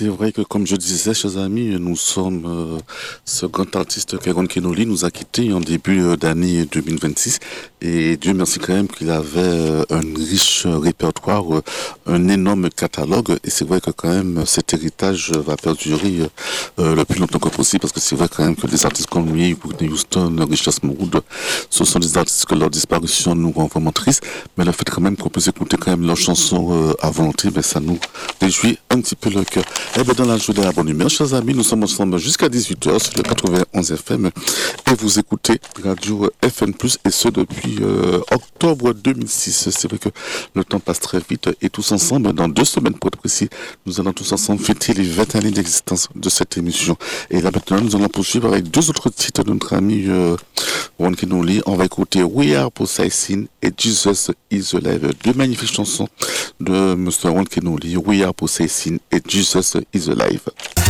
c'est vrai que comme je disais, chers amis, nous sommes ce grand artiste Keron Kenoli nous a quittés en début d'année 2026 et Dieu merci quand même qu'il avait un riche répertoire, un énorme catalogue et c'est vrai que quand même cet héritage va perdurer le plus longtemps que possible parce que c'est vrai quand même que des artistes comme lui, Whitney Houston, Richard Smoud, ce sont des artistes que leur disparition nous rend vraiment triste, mais le fait quand même qu'on puisse écouter quand même leurs chansons à volonté, ben ça nous réjouit un petit peu le cœur. Eh bien, dans la journée de la bonne humeur, chers amis, nous sommes ensemble jusqu'à 18h sur le 91 FM et vous écoutez Radio FN+, et ce depuis octobre 2006. C'est vrai que le temps passe très vite et tous ensemble, dans 2 semaines pour être précis, nous allons tous ensemble fêter les 20 années d'existence de cette émission. Et là maintenant, nous allons poursuivre avec 2 autres titres de notre ami Ron Kenoli. On va écouter We Are Possessing et Jesus is Alive. 2 magnifiques chansons de Mr. Ron Kenoli, We Are Possessing et Jesus is Alive.